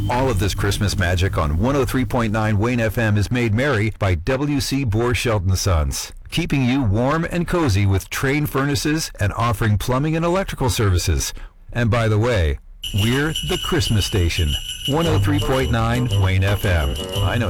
All of this Christmas magic on 103.9 Wayne FM is made merry by W.C. Bohr Shelton Sons, keeping you warm and cozy with Train furnaces and offering plumbing and electrical services. And by the way, we're the Christmas station, 103.9 Wayne FM. I know